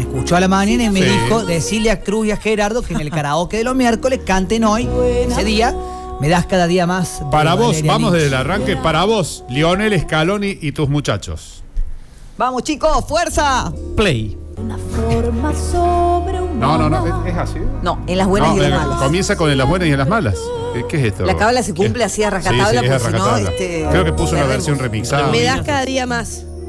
escuchó a la mañana y me Sí. dijo, decirle a Cruz y a Gerardo que en el karaoke de los miércoles canten hoy, ese día, me das cada día más. Para vos, Valeria vamos Lynch. desde el arranque. Para vos, Lionel Scaloni y tus muchachos. Vamos, chicos, fuerza. Play. No, es así. No, en las buenas y en las malas. Comienza con las buenas y en las malas. ¿Qué es esto? La cábala se cumple así a rajatabla, sí, es a porque si no, rajatabla. Creo que puso una perdemos. versión remixada. Me das cada día más.